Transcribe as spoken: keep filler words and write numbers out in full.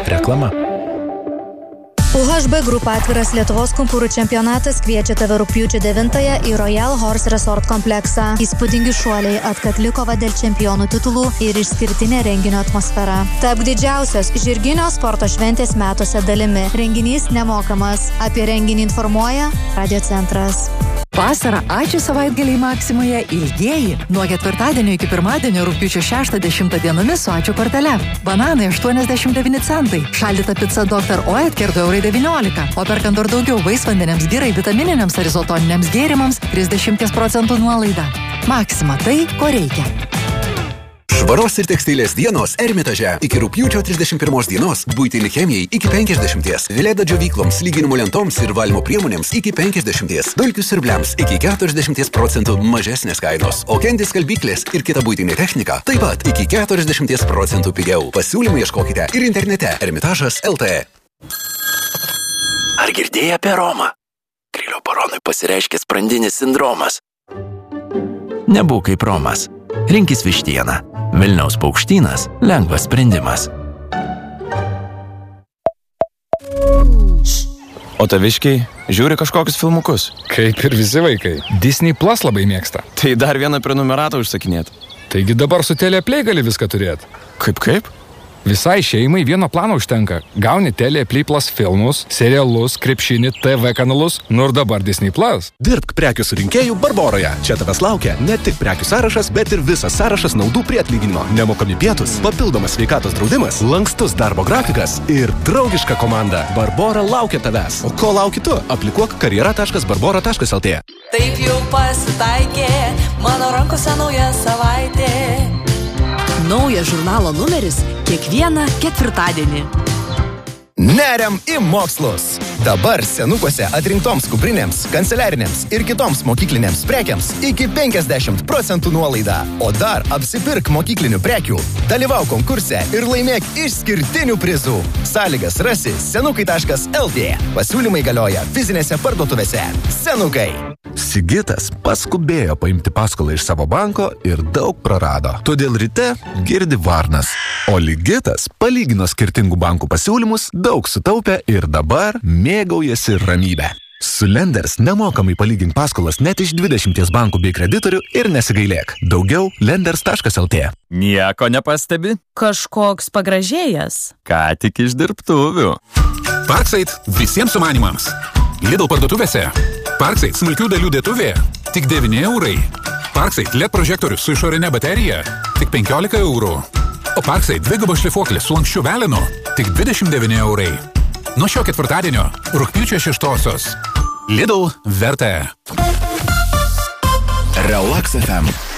Reklama. U H B grupė atviras Lietuvos kumpūrų čempionatas kviečia tave rugpjūčio devintąją į Royal Horse Resort kompleksą. Įspūdingi šuoliai, atkakli kova dėl čempionų titulų ir išskirtinė renginio atmosfera. Tapk didžiausios žirginio sporto šventės metuose dalimi. Renginys nemokamas. Apie renginį informuoja Radio centras. Vasarą ačiū savaitgaliai Maksimoje ilgieji. Nuo ketvirtadienio iki pirmadienio rugpjūčio šeštą dešimtą dienomis su ačiū kortele. Bananai aštuoniasdešimt devyni centai. Šaldyta pica doktor Oetker du eurai devyniolika. O perkant dar daugiau vaisvandeniams, girai, vitamininiams ar izotoniniams gėrimams trisdešimt procentų nuolaida. Maksima tai, ko reikia. Švaros ir tekstilės dienos Ermitaže. Iki rugpjūčio trisdešimt pirmos dienos buitinė chemijai iki penkiasdešimties. Vileda džiovykloms, lyginimo lentoms ir valymo priemonėms iki penkiasdešimties. Dulkių siurbliams iki keturiasdešimt procentų mažesnės kainos. O kendis skalbyklės ir kita buitinė technika taip pat iki keturiasdešimt procentų pigiau. Pasiūlymą ieškokite ir internete ermitažas taškas lt. Ar girdėjai apie Romą? Grilio baronui pasireiškia sprandinis sindromas. Nebūk kaip Romas. Rinkis vištieną. Vilniaus paukštynas – lengvas sprendimas. O taviškiai žiūri kažkokius filmukus. Kaip ir visi vaikai. Disney Plus labai mėgsta. Tai dar vieną prenumeratą užsakinėt. Taigi dabar su Teleplay gali viską turėti. Kaip kaip? Visai šeimai vieno plano užtenka. Gauni Teleplay Plus filmus, serialus, krepšinį, T V kanalus, nu ir dabar Disney Plus. Dirbk prekių surinkėjų Barboroje. Čia tavęs laukia ne tik prekių sąrašas, bet ir visas sąrašas naudų prie atlyginimo. Nemokami pietus, papildomas sveikatos draudimas, lankstus darbo grafikas ir draugiška komanda. Barbora laukia tavęs. O ko lauki tu? Aplikuok karjera taškas barbora taškas lt. Taip jau pasitaikė, mano rankose nauja savaitė. Naujas žurnalo numeris kiekvieną ketvirtadienį. Neriam į mokslus. Dabar senukuose atrinktoms kuprinėms, kanceliarinėms ir kitoms mokyklinėms prekiams iki penkiasdešimt procentų nuolaida. O dar apsipirk mokyklinių prekių, dalyvauk konkurse ir laimėk išskirtinių prizų. Sąlygas rasi senukai taškas lt. Pasiūlymai galioja fizinėse parduotuvėse. Senukai. Sigitas paskubėjo paimti paskolą iš savo banko ir daug prarado. Todėl ryte girdi varnas. O Ligitas palygino skirtingų bankų pasiūlymus, daug sutaupė ir dabar mėgaujasi ramybę. Su Lenders nemokamai palygink paskolas net iš dvidešimties bankų bei kreditorių ir nesigailėk. Daugiau lenders taškas lt. Nieko nepastebi? Kažkoks pagražėjęs. Ką tik iš dirbtuvių. Parkside visiems sumanimams. Lidl parduotuvėse. Parkside smulkių dalių dėtuvė tik devyni eurai. Parkside L E D prožektorius su išorinė baterija tik penkiolika eurų. O Parkside dvigubas šlifuoklis su lanksčiu velinu tik dvidešimt devyni eurai. Nuo šio ketvirtadienio rugpjūčio šeštosios. Lidl verta. Relax F M.